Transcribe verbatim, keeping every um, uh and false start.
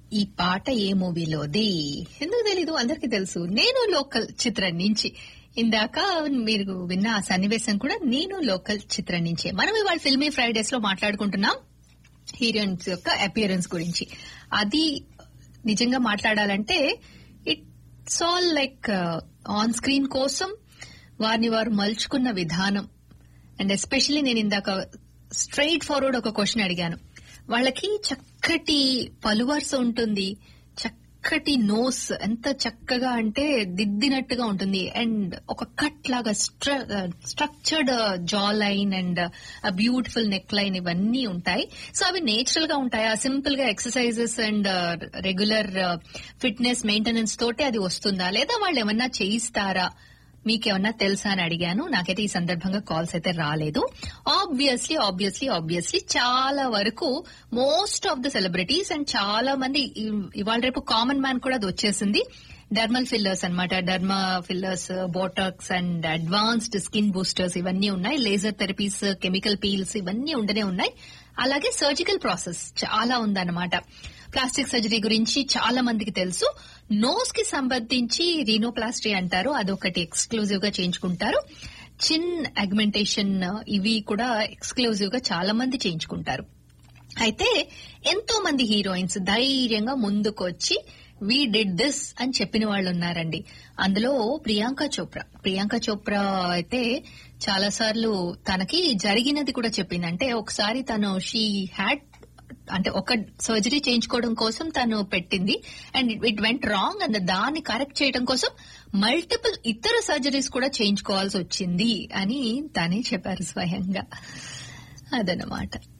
ఈ పాట ఏ మూవీలోది ఎందుకు తెలీదు, అందరికీ తెలుసు. నేను లోకల్ చిత్రం నుంచి. ఇందాక మీరు విన్న ఆ సన్నివేశం కూడా నేను లోకల్ చిత్రం నుంచే. మనం ఇవాళ ఫిల్మీ ఫ్రైడేస్ లో మాట్లాడుకుంటున్నాం హీరోయిన్స్ యొక్క అపియరెన్స్ గురించి. అది నిజంగా మాట్లాడాలంటే it's all like on screen కోసం వారిని వారు మలుచుకున్న విధానం. అండ్ ఎస్పెషల్లీ నేను ఇందాక స్ట్రైట్ ఫార్వర్డ్ ఒక క్వశ్చన్ అడిగాను. వాళ్ళకి చక్కటి పలువరుస ఉంటుంది, చక్కటి నోస్ ఎంత చక్కగా అంటే దిద్దినట్టుగా ఉంటుంది, అండ్ ఒక కట్ లాగా structured jaw line and beautiful neck line ఇవన్నీ ఉంటాయి. సో అవి నేచురల్ గా ఉంటాయి. సింపుల్ గా exercises and regular fitness maintenance తోటే అది వస్తుందా, లేదా వాళ్ళు ఏమన్నా చేయిస్తారా, మీకేమన్నా తెలుసా అని అడిగాను. నాకైతే ఈ సందర్భంగా కాల్స్ అయితే రాలేదు. ఆబ్వియస్లీ ఆబ్వియస్లీ ఆబ్వియస్లీ చాలా వరకు most of the celebrities and చాలా మంది ఇవాళ రేపు కామన్ మ్యాన్ కూడా అది వచ్చేసింది. డర్మల్ ఫిల్లర్స్ అన్నమాట. Derma fillers, Botox and advanced skin boosters ఇవన్నీ ఉన్నాయి. లేజర్ థెరపీస్, కెమికల్ పీల్స్ ఇవన్నీ ఉండనే ఉన్నాయి. అలాగే సర్జికల్ ప్రాసెస్ చాలా ఉందన్నమాట. ప్లాస్టిక్ సర్జరీ గురించి చాలా మందికి తెలుసు. నోస్ కి సంబంధించి రీనోప్లాస్టీ అంటారు, అదొకటి ఎక్స్క్లూజివ్ గా చేయించుకుంటారు. చిన్ అగ్మెంటేషన్ ఇవి కూడా ఎక్స్క్లూజివ్ గా చాలా మంది చేయించుకుంటారు. అయితే ఎంతో మంది హీరోయిన్స్ ధైర్యంగా ముందుకొచ్చి వీ డిడ్ దిస్ అని చెప్పిన వాళ్ళు ఉన్నారండి. అందులో ప్రియాంక చోప్రా. ప్రియాంక చోప్రా అయితే చాలా సార్లు తనకి జరిగినది కూడా చెప్పింది. అంటే ఒకసారి తను షీ హ్యాడ్ అంటే ఒక సర్జరీ చేయించుకోవడం కోసం తను పెట్టింది and it went wrong and దాన్ని కరెక్ట్ చేయడం కోసం మల్టిపుల్ ఇతర సర్జరీస్ కూడా చేయించుకోవాల్సి వచ్చింది అని తనే చెప్పారు స్వయంగా. అదనమాట.